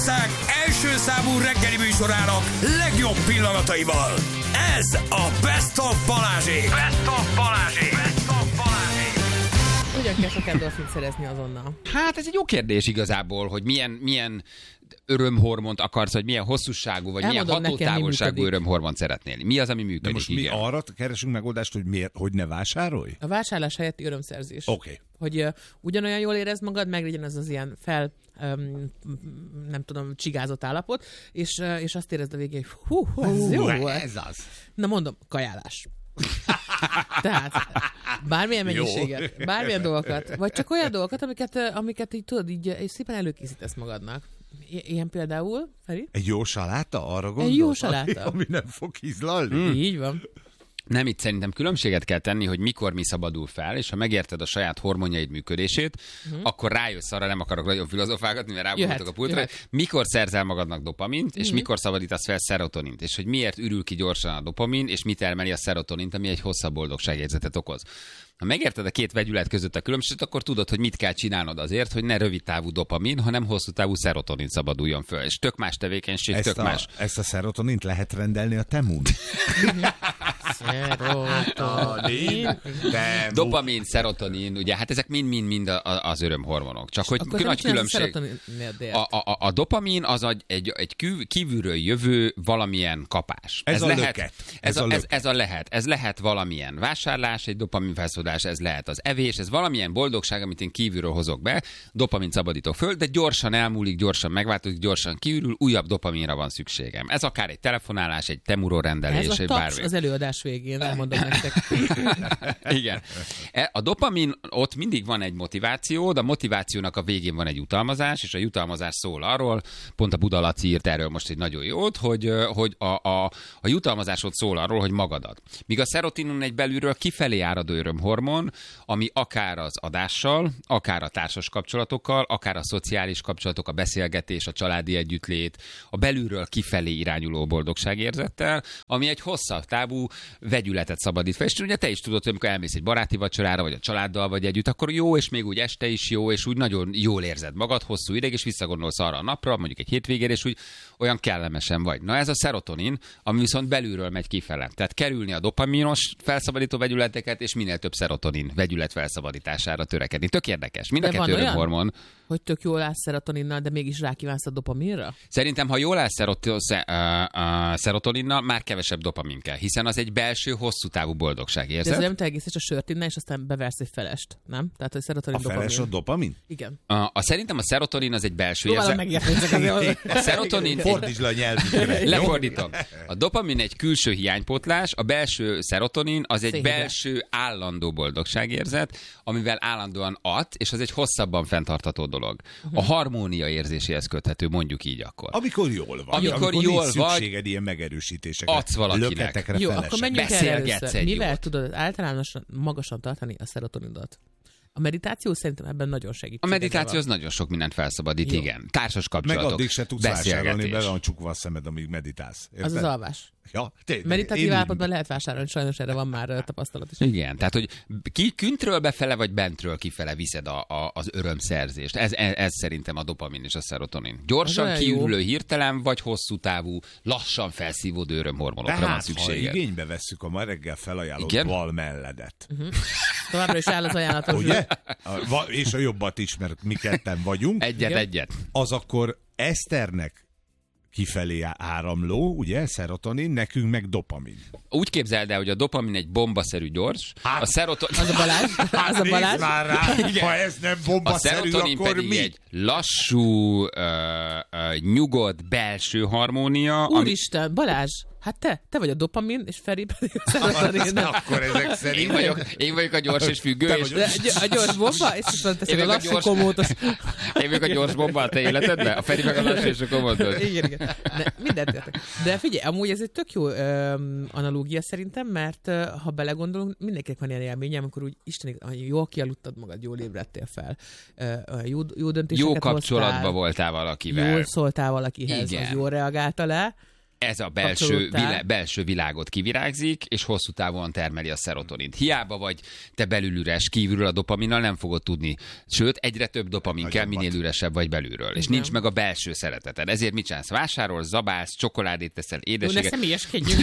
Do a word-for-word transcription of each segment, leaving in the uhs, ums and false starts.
Magyarország első számú reggeli műsorának legjobb pillanataival. Ez a Best of Balázsék. Best of Balázsék. Best of Balázsék. Hogyan kell sok endorfint szerezni azonnal? Hát ez egy jó kérdés igazából, hogy milyen, milyen örömhormont akarsz, vagy milyen hosszúságú, vagy Elmondom milyen hatótávolságú nekem, örömhormont szeretnél. Mi az, ami működik? De most igen. mi arra keresünk megoldást, hogy miért, hogy ne vásárolj? A vásárlás helyetti örömszerzés. Oké. Okay. Hogy uh, ugyanolyan jól érezd magad, meg legyen az az ilyen fel, um, nem tudom, csigázott állapot, és, uh, és azt érezd a végén, hogy hú, hú ez jó volt. Ez az. Na mondom, kajálás. Tehát bármilyen mennyiséget, bármilyen dolgokat, vagy csak olyan dolgokat, amiket, amiket így tudod, így, így szépen előkészítesz magadnak. I- ilyen például, Feri? Egy jó saláta, arra gondolsz? Egy jó saláta. Ami nem fog ízlalni? Mm. Így van. Nem, itt szerintem különbséget kell tenni, hogy mikor mi szabadul fel, és ha megérted a saját hormonjaid működését, uh-huh. akkor rájössz arra, nem akarok nagyon filozofálgatni, mert rábomoltok a pultra, jöhet. mikor szerzel magadnak dopamint, és Uh-huh. mikor szabadítasz fel szerotonint, és hogy miért ürül ki gyorsan a dopamin, és mit termeli a szerotonint, ami egy hosszabb boldogságérzetet okoz. Ha megérted a két vegyület között a különbséget, akkor tudod, hogy mit kell csinálnod azért, hogy ne rövid távú dopamin, hanem hosszú távú szerotonin szabaduljon föl. És tök más tevékenység, Ezt tök a, más. ezt a szerotonint lehet rendelni a Temun? Szerotonin. Dopamin, szerotonin, ugye, hát ezek mind-mind-mind az örömhormonok. Csak hogy Akkor nagy különbség. A, a, a dopamin az egy, egy, egy kívülről jövő valamilyen kapás. Ez, ez a lehet, löket. Ez, ez, a, a ez, ez a lehet. Ez lehet valamilyen vásárlás, egy dopamin felszabadulás, ez lehet az evés, ez valamilyen boldogság, amit én kívülről hozok be, dopamin szabadítok föl, de gyorsan elmúlik, gyorsan megváltozik, gyorsan kiürül, újabb dopaminra van szükségem. Ez akár egy telefonálás, egy Temuro rendelés, Ez a egy taps bármi. az előadás végén, elmondom nektek. Igen. A dopamin, ott mindig van egy motiváció, de a motivációnak a végén van egy jutalmazás, és a jutalmazás szól arról, pont a Buda Laci írt erről most egy nagyon jót, hogy, hogy a, a, a jutalmazás ott szól arról, hogy magadat. Míg a szerotonin egy belülről kifelé áradó örömhormon, ami akár az adással, akár a társas kapcsolatokkal, akár a szociális kapcsolatok, a beszélgetés, a családi együttlét, a belülről kifelé irányuló boldogságérzettel, ami egy hosszabb távú vegyületet szabadít fel. És ugye te is tudod, hogy amikor elmész egy baráti vacsorára, vagy a családdal vagy együtt, akkor jó, és még úgy este is jó, és úgy nagyon jól érzed magad hosszú ideig, és visszagondolsz arra a napra, mondjuk egy hétvégére, és úgy olyan kellemesen vagy. Na ez a szerotonin, ami viszont belülről megy kifele. Tehát kerülni a dopaminos felszabadító vegyületeket, és minél több szerotonin vegyület felszabadítására törekedni. Tök érdekes. Mind a De kettő van olyan, örömhormon. hogy tök jól állsz szerotoninnal, de mégis rákívánsz a dopaminra? Szerintem, ha jól állsz szerot- sze- uh, uh, szerotoninnal, már kevesebb dopamin kell, hiszen az egy belső, hosszú távú boldogságérzet. De ez olyan, te egész és a sört innen, és aztán beversz egy felest, nem? Tehát, hogy szerotonin, A feles a dopamin? Igen. A, a, szerintem a szerotonin az egy belső Próbálom érzet. megérteni ezeket. A szerotonin... Fordítsd le a nyelvükre. Lefordítom. A dopamin egy külső hiánypótlás, a belső szerotonin az egy Szénhidrát. belső állandó boldogságérzet, amivel állandóan ad, és az egy hosszabban fenntartható dolog. A harmónia érzéséhez köthető, mondjuk így akkor. Amikor jól vagy. Amikor amikor jól nincs vagy, szükséged ilyen megerősítésekre. adsz valakinek. Löketekre, Jó, felesre. akkor menjünk erre Beszélgetsz először. egy Mivel jót. tudod általánosan magasan tartani a szerotonidat? A meditáció szerintem ebben nagyon segít. A meditáció az nagyon sok mindent felszabadít, Jó. igen. Társas Meg kapcsolatok, addig se tudsz vásárolni, beszélgetés. be van csukva a szemed, amíg meditálsz. Érted? Az az alvás. Ja, tényleg. Meditatív Én- állapotban lehet vásárolni, sajnos erre van már ö, tapasztalat is. Igen, tehát hogy ki, küntről befele, vagy bentről kifele viszed a, a, az örömszerzést. Ez, ez, ez szerintem a dopamin és a szerotonin. Gyorsan olyan jó. kiürülő, hirtelen, vagy hosszú távú, lassan felszívódó örömhormonokra van Tehát, ha szüksége. igénybe vesszük a ma reggel felajánlott Igen? bal melledet. Továbbra is áll az ajánlatos. Ugye? A, va- és a jobbat is, mert mi ketten vagyunk. Egyet, Igen. egyet. Az akkor Eszternek kifelé áramló, ugye, szerotonin, nekünk meg dopamin. Úgy képzeld el, hogy a dopamin egy bombaszerű gyors, Hát, a szerotonin... Az a Balázs? Az a Balázs? Már rá, ha ez nem A bombaszerű, szerotonin akkor pedig mi? egy lassú, uh, uh, nyugodt belső harmónia. ami- Úristen, Balázs, hát te, te vagy a dopamin, és Feri pedig a szerotonin. Akkor ezek Én szerint... vagyok, én vagyok a gyors és függő, Te és vagy De a gyors bomba, és azt Én teszed a meg a lassú gyors- komótos. én vagyok a gyors bomba a te életedben, a Feri meg a lassú és a komótos. Igen, igen. De mindent értek. De figyelj, amúgy ez egy tök jó öm, analógia szerintem, mert ö, ha belegondolunk, mindenkinek van ilyen élménye, amikor úgy Istenik, jól kialudtad magad, jól ébredtél fel. Ö, jó, jó döntéseket Jó kapcsolatban hoztál, voltál valakivel. jól szóltál valakihez, Igen. az jól reagálta le. ez a belső, vilá, belső világot kivirágzik, és hosszú távon termeli a szerotonint. Hiába vagy te belül üres, kívülről a dopaminnal nem fogod tudni. Sőt, egyre több dopamin kell, minél üresebb vagy belülről. És nincs meg a belső szereteted. Ezért mit csinálsz? Vásárolsz, zabálsz, csokoládét teszel, édességet. Jó, ne személyeskedjünk.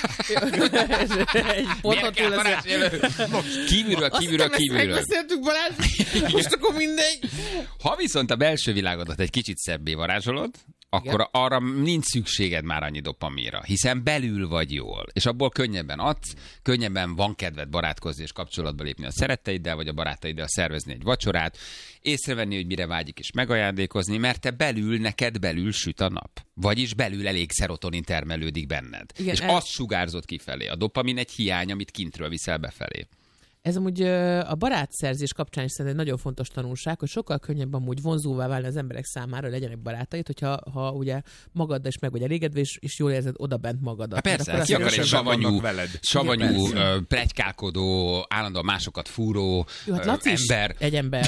Egy ponton túl kívülről, kívülről, kívülről. Azt megbeszéltük, Balázs, most akkor mindegy. Ha viszont a belső világodat egy kicsit szebbé varázsolod, akkor igen, arra nincs szükséged már annyi dopaminra, hiszen belül vagy jól, és abból könnyebben adsz, könnyebben van kedved barátkozni és kapcsolatba lépni a szeretteiddel, vagy a barátaiddal szervezni egy vacsorát, észrevenni, hogy mire vágyik és megajándékozni, mert te belül, neked belül süt a nap. Vagyis belül elég szerotonin termelődik benned. Igen, és ez... azt sugárzod kifelé. A dopamin egy hiány, amit kintről viszel befelé. Ez amúgy a barátszerzés kapcsán is szerintem egy nagyon fontos tanulság, hogy sokkal könnyebb amúgy vonzóvá válni az emberek számára, hogy legyenek barátait, hogyha ha ugye magaddal is meg vagy elégedve, és, és jól érzed odabent magadat. Hát persze, ki akar egy savanyú, savanyú pletykálkodó, állandóan másokat fúró jó, hát Laci ember. Egy ember.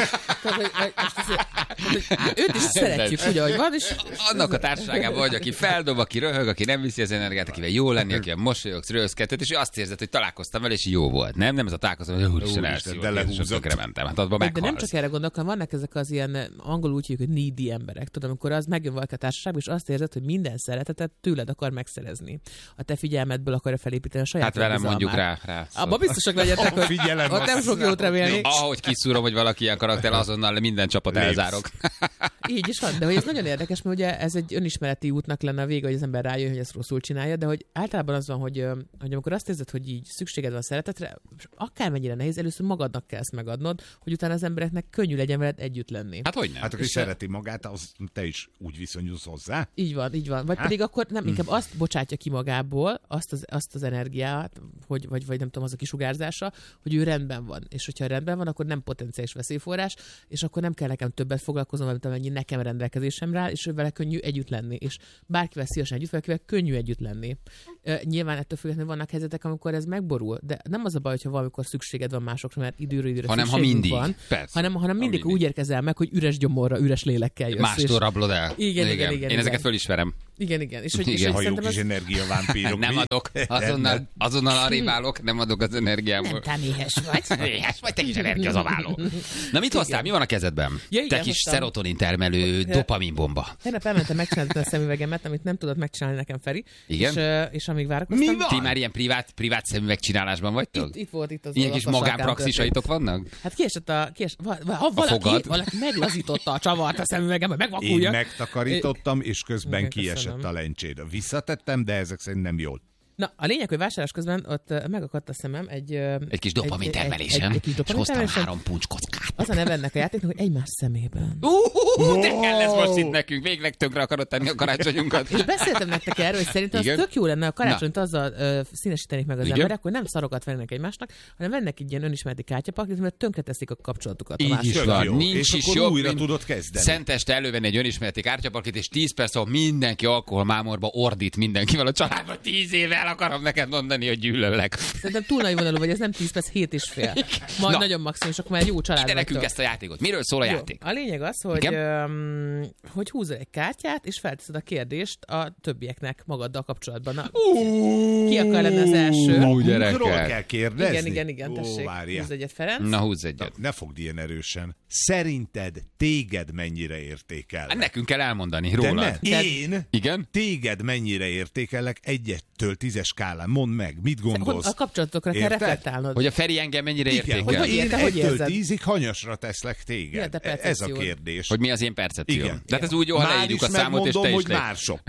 Őt is szeretjük, ugye, hogy van, és... Annak a társaságában vagy, aki feldob, aki röhög, aki nem viszi az energiát, akivel jó lenni, aki mosolyogsz, röhözkedhet, és azt érzed, hogy találkoztam vele, és jó volt. Nem, nem ez a találkozom, hogy úristen, elszívott, de lehúzott. Mentem. Hát abban meghalsz. De nem csak erre gondolok, hanem vannak ezek az ilyen, angolul úgy hívjuk, hogy needy emberek. Tudom, amikor az megjön valaki a társaságban, és azt érzed, hogy minden szeretetet tőled akar megszerezni. A te figyelmedből akarja felépíteni a saját. Hát velem mondjuk rá. rá abba biztosak legyetek, hogy figyelem, ott nem sok jót remélni. Ahogy kiszúrom, hogy valaki ilyen karakter, azonnal minden csapat elzárok. Így is van, de hogy ez nagyon érdekes, mert ugye ez egy önismereti útnak lenne a vége, hogy az ember rájön, hogy ezt rosszul csinálja, de hogy általában az van, hogy, hogy amikor azt érzed, hogy így szükséged van a szeretetre, akármennyire nehéz, először magadnak kell ezt megadnod, hogy utána az embereknek könnyű legyen veled együtt lenni. Hát hogy nem? Hát aki szereti magát, az te is úgy viszonyulsz hozzá. Így van, így van. Vagy hát? Pedig akkor nem, inkább azt bocsátja ki magából, azt az, azt az energiát, hogy, vagy, vagy nem tudom, az a kisugárzása, hogy ő rendben van. És hogyha rendben van, akkor nem potenciális veszélyforrás, és akkor nem kell nekem többet foglalkoznom, mint amennyi nekem rendelkezésemre áll, és ő vele könnyű együtt lenni. És bárkivel szívesen együtt, valakivel könnyű együtt lenni. Uh, nyilván ettől függetlenül vannak helyzetek, amikor ez megborul, de nem az a baj, hogyha valamikor szükséged van másokra, mert időről időre hanem ha mindig. Van, persze, hanem, hanem mindig, mindig úgy érkezel meg, hogy üres gyomorra, üres lélekkel jössz. Mástól rablod el. Igen, igen, igen. igen Én igen. ezeket fölismerem. Igen, igen. És hogy, igen, és hogy hajók az... és energiavámpírok. Nem adok. Azonnal, azonnal arrébb állok, nem adok az energiámból. Nem, te éhes vagy. Éhes vagy, te kis energiazaváló. Na mit hoztál? Mi van a kezedben? Ja, igen, te kis szerotonin termelő dopaminbomba. Tegnap elmentem megcsinálni a szemüvegemet, amit nem tudott megcsinálni nekem Feri. Igen? És, és amíg várakoztam... Mi van? Ti már ilyen privát, privát szemüveg csinálásban vagytok? Itt, itt volt itt az ilyen kis magánpraxisaitok vannak? Hát kiesett a... Kiesett, ha valaki, valaki meglazította a csavart a szemüvegem, hogy megvakuljak. Én megtakarítottam, és közben okay, kiesett köszönöm. A lencséd. Visszatettem, de ezek szerint nem jól. Na, a lényeg, hogy vásárlás közben ott megakadt a szemem egy... Egy kis dopamin termelésem, egy, egy, egy és hoztam három puncskockát. Az a neve ennek a játéknak, hogy egymás szemében. Uh, de kell lesz most itt nekünk, végleg tönkre akarod tenni a karácsonyunkat. És beszéltem nektek erről, hogy szerintem az tök jó lenne, a karácsonyt na. azzal uh, színesítenék meg az igen? emberek, hogy nem szarokat vennek egymásnak, hanem vennek egy ilyen önismereti kártyapaklit, mert tönkre teszik a kapcsolatukat. Így is van, nincs is jobb, újra tudod kezdeni. Szenteste elővenni egy önismereti kártyapaklit, és tíz perc alatt mindenki alkoholmámorba ordít mindenkivel a családban. Tíz éve akarom neked mondani, hogy gyűlöllek. Szerintem túl nagy vonalú vagy, ez nem tíz perc, hét és fél. Majd na. Nagyon maximum, és akkor már jó család. Ide nekünk ezt a játékot. Miről szól a jó. játék? A lényeg az, hogy, um, hogy húzol egy kártyát, és felteszed a kérdést a többieknek magaddal kapcsolatban. Na, uh, ki akar lenni az első? Hú, gyerekek. kell kérdezni? Igen, igen, igen, tessék. Húzz egyet, Ferenc. Na, húzz egyet. Na, ne fogd ilyen erősen. Szerinted téged mennyire értékel? Nekünk kell elmondani róla. Én igen? téged mennyire értékelek egytől tízes skálán? Mondd meg, mit gondolsz? A kapcsolatokra kell reflektálnod. Hogy a Feri engem mennyire értékel? Hogy, hogy én hogy egytől tízig hanyasra teszlek téged. Ja, ez a kérdés. Hogy mi az én percepcióm. Igen. De hát ez úgy jó, ha leírjuk a számot, és te is hogy már sok.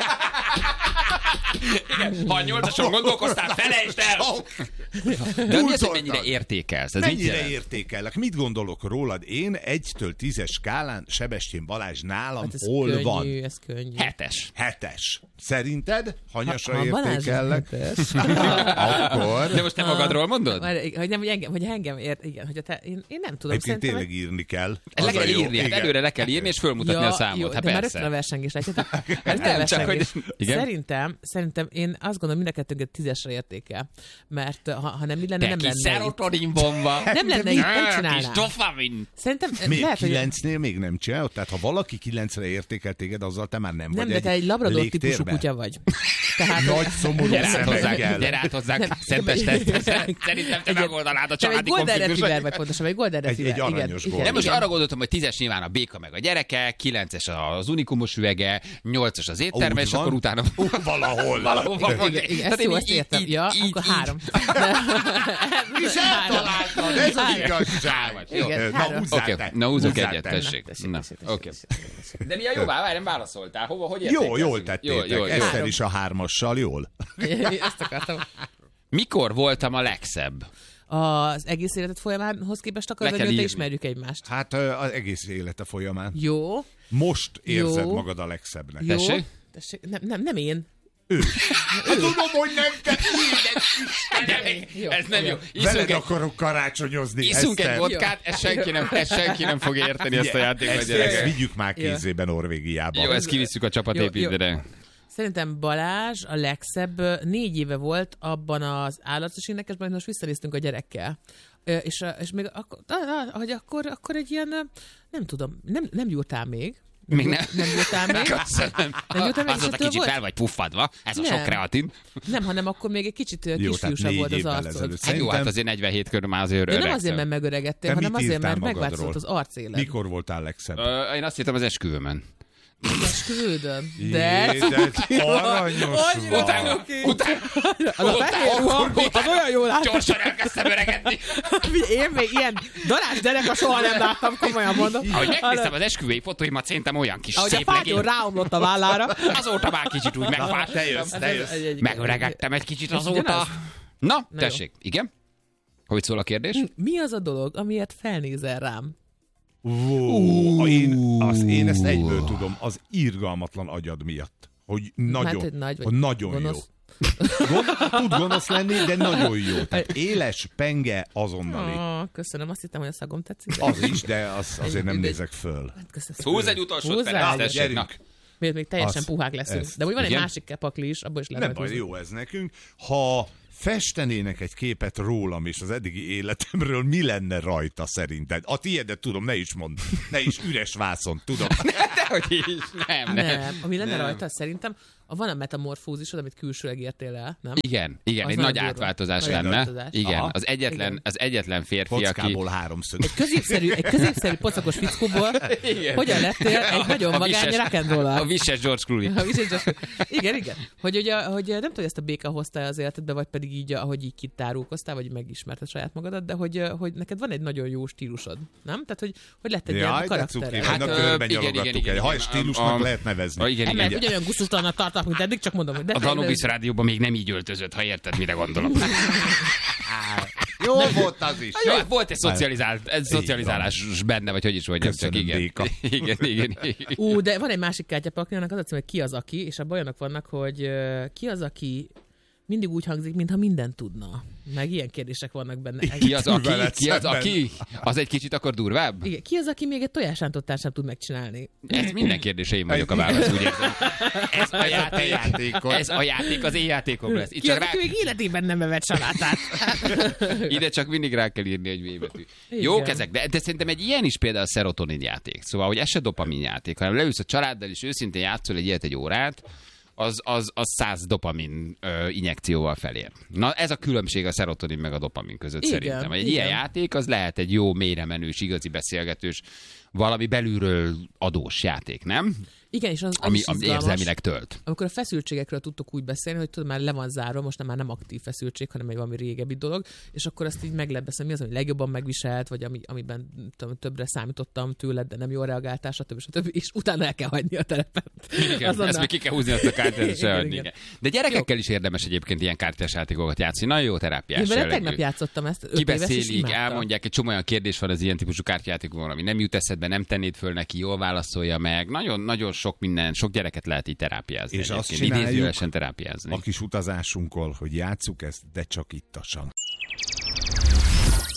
Igen, ha nyolcason gondolkoztál, felejtsd el! De mi az, hogy mennyire értékelsz? Ez mennyire értékelek? Mit gondolok rólad? Én egytől tízes skálán Sebestyén Balázs nálam hát hol könnyű, van? Ez könnyű. Hetes. Hetes. Szerinted? Hanyasra ha, ha értékellek? Akkor... De most te magadról mondod? Hogy, hogy, nem, hogy engem, hogy engem ért, igen, hogy te, én, én nem tudom. Egyébként tényleg írni kell. Le kell írni, hát előre le kell írni, és fölmutatni ja, a számot. Jó, hát de persze. már rögtön a versengés, látjátok? Szerintem, szerintem Szerintem én azt gondolom, mind a kettőnket tízesre értékel. Mert ha, ha nem így lenne, Te nem kis lenne szerotonin bomba. Nem lenne itt, nem Kis csinálnám. dopamin. Szerintem Még lehet, hogy... kilencnél még nem csinálod? Tehát ha valaki kilencre értékel téged, azzal te már nem, Nem, vagy de te egy labrador típusú légtérbe? kutya vagy. Tehát, Nagy szomorú Gyere át hozzánk, szemekkel. gyere át hozzánk, Nem, szentes nem, tesztet. Szerintem te egy- megoldanád a te egy családi golden konfliktus. retriever vagy pontosan, egy golden Egy- retriever. egy igen, aranyos igen, golden. De most igen. arra gondoltam, hogy tízes nyilván a béka meg a gyereke, kilences az unikumos üvege, nyolcas az étterme, Úgy és van. akkor utána... Valahol. Valahol van. Igen, igen, Tehát ezt én jó, így- ezt értem. így- Ja, így- akkor így- három. És eltaláltad, ez az igazság. Jó. Igen, Na, három. húzzál Oké, te. na húzzuk Húzzál egyet, te. tessék. Tessék, Na, tessék, oké. tessék, tessék, tessék. De milyen jó, várj, nem válaszoltál. Hova, hogy Jó, értékelsz? jól tettétek. Jó, jó, jó. Eszter is a hármassal, jól. Ezt akartam. Mikor voltam a legszebb? Az egész életed folyamánhoz képest akarod, Le hogy kell te írni. ismerjük egymást. Hát ö, az egész élete folyamán. Jó, Most érzed Jó. magad a legszebbnek. jó. Tessék? Tessék. Nem, nem, nem én. Hát tudom, hogy nem te. Jó, Ez nem jó. jó. Iszunk Veled egy, akarok karácsonyozni, iszunk egy Eszter. vodkát, ez senki nem, ez senki nem fog érteni ezt a játékot, Ezt, ezt gyerekek. vigyük már kézében Norvégiába. Jó, ezt kivisszük a csapatépítőre. Szerintem Balázs a legszebb, ö, négy éve volt abban az állatos énekesben, hogy most visszanéztünk a gyerekkel. Ö, És, ö, és még akkor, hogy akkor, akkor egy ilyen, ö, nem tudom, nem, nem gyúrtál még. Még nem. Nem gyúrtál még. Köszönöm. Nem jöttem meg, és Azóta ettől kicsit volt? fel vagy puffadva, ez a Nem. sok kreatin. Nem, hanem akkor még egy kicsit ö, Jó, tehát kisfiúsabb négy volt az évvel arcod. ezelőtt. Hát jó, Szerintem- hát azért negyvenhét körül már azért De nem öregszem. azért, mert megöregedtél, Te hanem mit azért, írtál mert magadról? megváltozott az arcélet. Mikor voltál legszebb? Ö, Én azt hittem az esküvőmen. Esküvődön. Jé, De... de aranyos Annyira vagy. Utána, oké. utána, Az a fehér ruha, az olyan jól lát. gyorsan elkezdtem öregedni. Én még ilyen darás dereka soha nem láttam, komolyan mondom. Ahogy megnéztem az esküvői fotóimat, szerintem olyan kis Ahogy a szép fátyol legény. ráomlott a vállára. Azóta már kicsit úgy megfárt. Te jössz, te jössz. Megöregedtem egy kicsit Ez azóta. ugyanaz? Na, jó. tessék, igen? Hogy szól a kérdés? Mi az a dolog, amiért felnézel rám? Ó, én, az, én ezt egyből tudom, az irgalmatlan agyad miatt. Hogy nagyon, Hát, hogy nagy vagy hogy nagyon gonosz. jó. Gon, tud gonosz lenni, de nagyon jó. Tehát éles, penge, azonnali. Oh, köszönöm, azt hittem, hogy a szagom tetszik. de- Az is, de az, azért nem Mindegy. nézek föl. Hát köszönöm. Húzz egy utolsót, Húzzál. Ferenc, Na, tessék. gyerünk. Na. Miért még teljesen Az- puhák leszünk. ez. De úgy van egy Igen? másik kepakli is, abból is lehet Nem majd baj, húzni. jó ez nekünk. Ha festenének egy képet rólam és az eddigi életemről, mi lenne rajta szerinted? A tiédet tudom, ne is mondd. Ne is üres vászon, tudom. Dehogy is. Nem, nem. Nem, ami lenne Nem. rajta, szerintem a van a metamorfózisod, amit külsőleg értél el, nem? Igen, igen, Az egy nagyon nagy durva. átváltozás Nagy lenne. átváltozás. Igen, Aha. az egyetlen, Igen. az egyetlen férfi, aki... Kockából háromszög. Középszerű, egy középszerű pocakos fickóból Igen. hogyan lettél egy nagyon A vagány vises- rock'n'roller? A vises George Clooney. Ha is egy- Igen, igen. Hogy, ugye, hogy nem tudom, hogy ezt a béka hoztál az életedbe, vagy pedig így, ahogy így kitárulkoztál, vagy megismerted saját magadat, de hogy, hogy neked van egy nagyon jó stílusod, nem? Tehát, hogy, hogy lett egy ilyen Jaj, de cuki, karaktered. hát, a ö, körben igen, igen, nyalogattuk igen, el. Ha igen. stílusnak A- lehet nevezni. A, igen, igen, Mert igen. ugyanolyan gusztustalannak tartalak, mint eddig, csak mondom, hogy de A Danubisz rádióban még nem így öltözött, ha érted, mire gondolom. Jó volt az is. Jó, volt egy, szocializált, egy szocializálás benne, vagy hogy is mondjam, csak Köszönöm, igen. Béka. Igen, igen, igen. Ú, de van egy másik kártyapakli, annak az a cím, hogy ki az aki, és abban olyanok vannak, hogy ö, ki az, aki mindig úgy hangzik, mintha mindent tudna. Meg ilyen kérdések vannak benne. Ki az, aki? Veled Ki az, szemben. aki? Az egy kicsit akkor durvább? Igen, ki az, aki még egy tojásrántottát sem tud megcsinálni? Ez minden kérdésre én vagyok a válasz, úgy érzem. Ez a játék, játékod. ez a játék az én játékom lesz. Itt Ki csak az, rá, aki még életében nem evett salátát? ide csak mindig rá kell írni egy V-betű. Igen. Jók ezek, de, de szerintem egy ilyen is például szerotonin játék. Szóval, hogy ez se dopamin játék, hanem leülsz a családdal, és őszintén játszol egy ilyet egy órát, az, az, az száz dopamin ö, injekcióval felér. Na ez a különbség a szerotonin meg a dopamin között Igen, szerintem. Egy igen. ilyen játék az lehet egy jó, mélyre menős, igazi beszélgetős, valami belülről adós játék, nem? Igen, és az, az Ami, is ami izgalmas, érzelmileg tölt. amikor a feszültségekről tudtok úgy beszélni, hogy tudod, már le van zárva, most nem már nem aktív feszültség, hanem egy valami régebbi dolog, és akkor azt így meg lehet beszélni, mi az, ami legjobban megviselt, vagy ami, amiben tudom, többre számítottam tőled, de nem jól reagáltál, stb. stb. És utána el kell hagyni a terepet. Igen, Azonnal. ezt még ki kell húzni azt a kártyát, és Igen, elhagyni, igen. igen. De gyerekekkel is érdemes egyébként ilyen kártyás játékokat játszani. Nagyon jó terápiás Én vele jellegű. tegnap játszottam ezt, öt éves, és Kibeszélik, imádta. elmondják, egy csomó olyan kérdés van az ilyen típusú kártyajátékban, ami nem jut eszedbe, nem tennéd föl neki, jól válaszolja meg. Nagyon, nagyon sok minden, sok gyereket lehet így terápiázni. És azt egyébként, csináljuk, idézőjelesen terápiázni. A kis utazásunkkal, hogy játsszuk ezt, de csak ittasan.